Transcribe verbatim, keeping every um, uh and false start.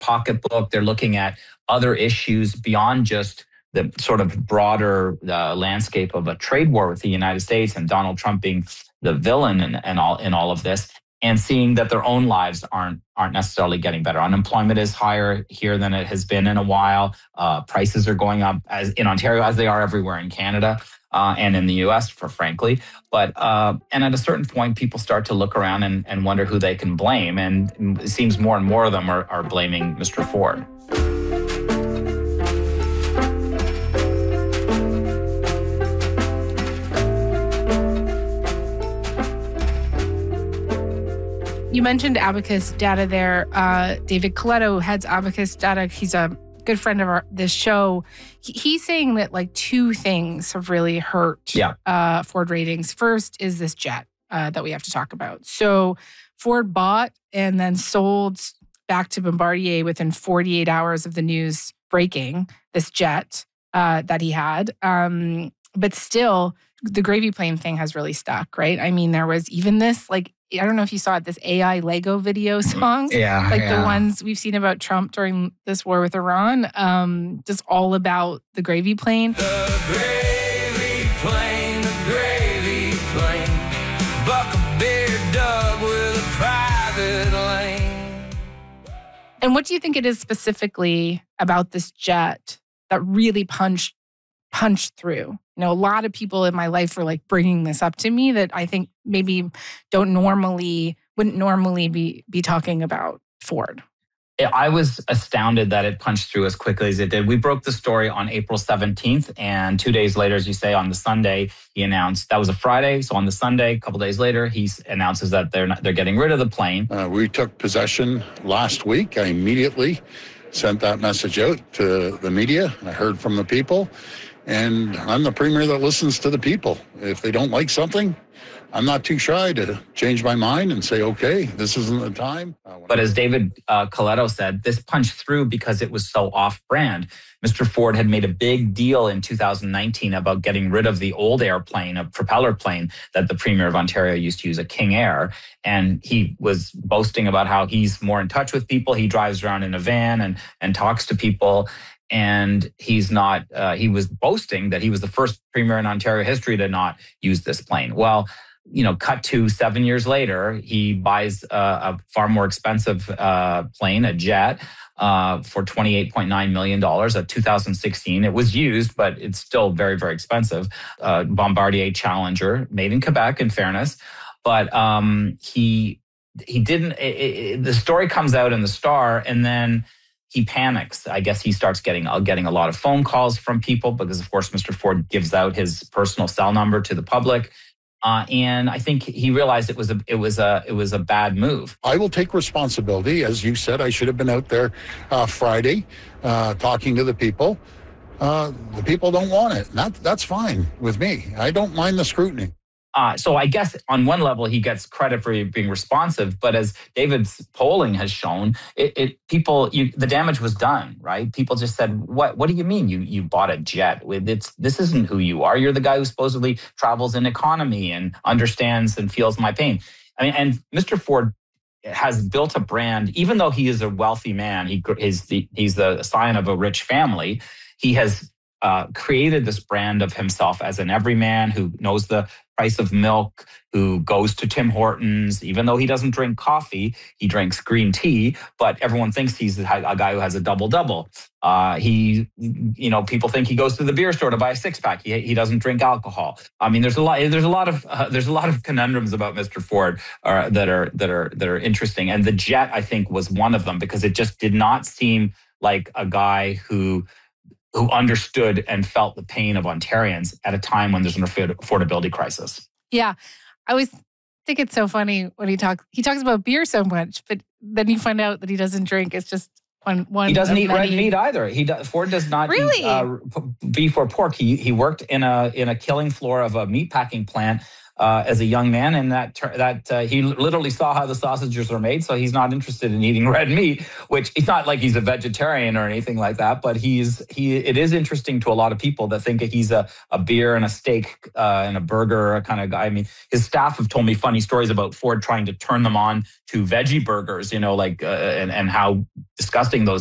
pocketbook. They're looking at other issues beyond just the sort of broader uh, landscape of a trade war with the United States and Donald Trump being the villain and, and all in all of this, and seeing that their own lives aren't aren't necessarily getting better. Unemployment is higher here than it has been in a while. Uh, prices are going up as in Ontario as they are everywhere in Canada uh, and in the U S, for frankly. But uh, and at a certain point, people start to look around and, and wonder who they can blame. And it seems more and more of them are, are blaming Mister Ford. You mentioned Abacus Data there. Uh, David Coletto heads Abacus Data. He's a good friend of our, this show. He, he's saying that like two things have really hurt yeah. uh, Ford ratings. First is this jet uh, that we have to talk about. So Ford bought and then sold back to Bombardier within forty-eight hours of the news breaking, this jet uh, that he had. Um, but still, the gravy plane thing has really stuck, right? I mean, there was even this like, I don't know if you saw it, this A I Lego video song. Yeah. Like yeah. the ones we've seen about Trump during this war with Iran. Um, just all about the gravy plane. The gravy plane, the gravy plane. Buck-a-beard dog with a private lane. And what do you think it is specifically about this jet that really punched punched through? You know, a lot of people in my life were like bringing this up to me that I think maybe don't normally, wouldn't normally be be talking about Ford. I was astounded that it punched through as quickly as it did. We broke the story on April seventeenth, and two days later, as you say, on the Sunday, he announced, that was a Friday, so on the Sunday, a couple days later, he announces that they're not, they're getting rid of the plane. Uh, we took possession last week. I immediately sent that message out to the media. I heard from the people. And I'm the premier that listens to the people. If they don't like something, I'm not too shy to change my mind and say, okay, this isn't the time. But as David uh, Coletto said, this punched through because it was so off-brand. Mister Ford had made a big deal in two thousand nineteen about getting rid of the old airplane, a propeller plane that the Premier of Ontario used to use, a King Air. And he was boasting about how he's more in touch with people. He drives around in a van and, and talks to people. And he's not, uh, he was boasting that he was the first premier in Ontario history to not use this plane. Well, you know, cut to seven years later, he buys a, a far more expensive uh, plane, a jet, uh, for twenty-eight point nine million dollars, a two thousand sixteen. It was used, but it's still very, very expensive. Uh, Bombardier Challenger, made in Quebec, in fairness. But um, he he didn't, it, it, the story comes out in the Star, and then he panics. I guess he starts getting uh, getting a lot of phone calls from people because, of course, Mister Ford gives out his personal cell number to the public, uh, and I think he realized it was a it was a it was a bad move. I will take responsibility, as you said. I should have been out there uh, Friday uh, talking to the people. Uh, the people don't want it. That that's fine with me. I don't mind the scrutiny. Uh, so I guess on one level he gets credit for being responsive, but as David's polling has shown, it, it people you, the damage was done, right? People just said, "What? What do you mean you you bought a jet? It's this isn't who you are. You're the guy who supposedly travels in economy and understands and feels my pain." I mean, and Mister Ford has built a brand, even though he is a wealthy man. He is the he's the scion of a rich family. He has uh, created this brand of himself as an everyman who knows the price of milk, who goes to Tim Hortons, even though he doesn't drink coffee, he drinks green tea, but everyone thinks he's a guy who has a double-double. Uh, he, you know, people think he goes to the beer store to buy a six-pack. He, he doesn't drink alcohol. I mean, there's a lot, there's a lot of, uh, there's a lot of conundrums about Mister Ford uh, that are, that are, that are interesting. And the jet, I think, was one of them because it just did not seem like a guy who, who understood and felt the pain of Ontarians at a time when there's an affordability crisis. Yeah. I always think it's so funny when he talks, he talks about beer so much, but then you find out that he doesn't drink. It's just one, one. He doesn't eat many. red meat either. He does, Ford does not really? eat uh, beef or pork. He he worked in a in a killing floor of a meatpacking plant uh, as a young man, and that that uh, he literally saw how the sausages are made, so he's not interested in eating red meat. Which it's not like he's a vegetarian or anything like that, but he's he. It is interesting to a lot of people that think he's a, a beer and a steak uh, and a burger kind of guy. I mean, his staff have told me funny stories about Ford trying to turn them on to veggie burgers, you know, like uh, and and how disgusting those